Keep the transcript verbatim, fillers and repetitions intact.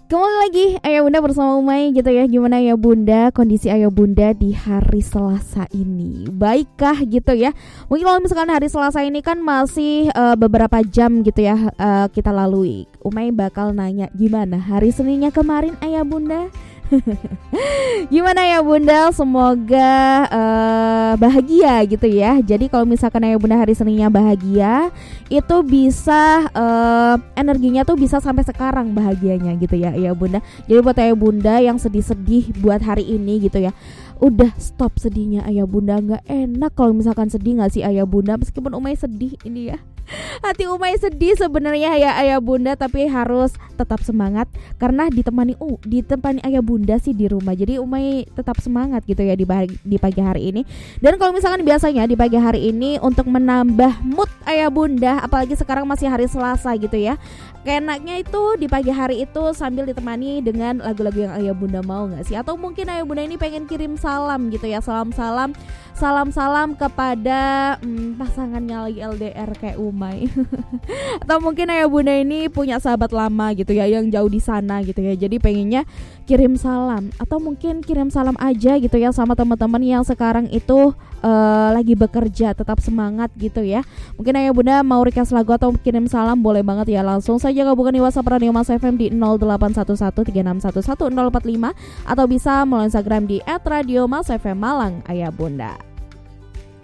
Kembali lagi Ayah Bunda bersama Umay gitu ya. Gimana ya Bunda, kondisi Ayah Bunda di hari Selasa ini? Baikkah gitu ya? Mungkin kalau misalkan hari Selasa ini kan masih uh, beberapa jam gitu ya uh, kita lalui. Umay bakal nanya gimana hari Seninnya kemarin Ayah Bunda? Gimana ya Bunda? Semoga uh, bahagia gitu ya. Jadi kalau misalkan Ayah Bunda hari Seninnya bahagia, itu bisa uh, energinya tuh bisa sampai sekarang bahagianya gitu ya Ayah Bunda. Jadi buat Ayah Bunda yang sedih-sedih buat hari ini gitu ya, udah stop sedihnya Ayah Bunda. Gak enak kalau misalkan sedih gak sih Ayah Bunda? Meskipun Umay sedih ini ya, hati Umay sedih sebenarnya ya Ayah Bunda, tapi harus tetap semangat karena ditemani uh ditemani Ayah Bunda sih di rumah. Jadi Umay tetap semangat gitu ya di pagi, di pagi hari ini. Dan kalau misalkan biasanya di pagi hari ini untuk menambah mood Ayah Bunda, apalagi sekarang masih hari Selasa gitu ya, keenaknya itu di pagi hari itu sambil ditemani dengan lagu-lagu yang Ayah Bunda mau gak sih? Atau mungkin Ayah Bunda ini pengen kirim salam gitu ya, salam-salam salam-salam kepada hmm, pasangannya lagi L D R kayak Umay. Atau mungkin Ayah Bunda ini punya sahabat lama gitu ya yang jauh di sana gitu ya, jadi pengennya kirim salam. Atau mungkin kirim salam aja gitu ya sama teman-teman yang sekarang itu uh, lagi bekerja, tetap semangat gitu ya. Mungkin Ayah Bunda mau request lagu atau kirim salam, boleh banget ya, langsung saja hubungi WhatsApp Radio Mas F M di nol delapan satu satu tiga enam satu satu nol empat lima atau bisa melalui Instagram di et radio mas f m malang Ayah Bunda.